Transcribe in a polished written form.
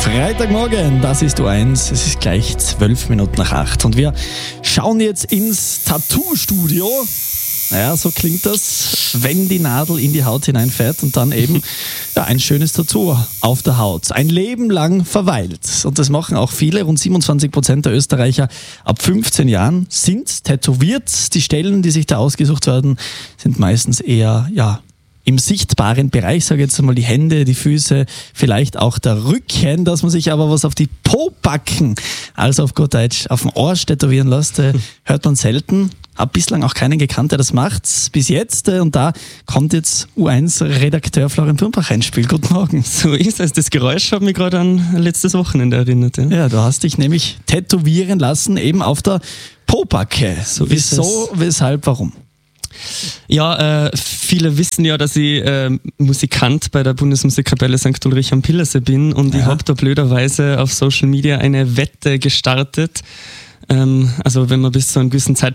Freitagmorgen, das ist U1, es ist gleich 8:12 und wir schauen jetzt ins Tattoo-Studio. Naja, so klingt das, wenn die Nadel in die Haut hineinfährt und dann eben ein schönes Tattoo auf der Haut ein Leben lang verweilt. Und das machen auch viele, rund 27% der Österreicher ab 15 Jahren sind tätowiert. Die Stellen, die sich da ausgesucht werden, sind meistens eher, im sichtbaren Bereich, sage ich jetzt einmal, die Hände, die Füße, vielleicht auch der Rücken, dass man sich aber was auf die Pobacken, also auf gut Deutsch, auf den Arsch tätowieren lässt, hört man selten. Hab bislang auch keinen gekannt, der das macht, bis jetzt. Und da kommt jetzt U1-Redakteur Florian Thurnbach ins Spiel. Guten Morgen. So ist es. Das Geräusch hat mich gerade an letztes Wochenende erinnert. Ja, du hast dich nämlich tätowieren lassen, eben auf der Pobacke. So Wieso, weshalb, warum? Ja, viele wissen ja, dass ich Musikant bei der Bundesmusikkapelle St. Ulrich am Pillersee bin und ich habe da blöderweise auf Social Media eine Wette gestartet. Also wenn man bis zu einem gewissen Zeitpunkt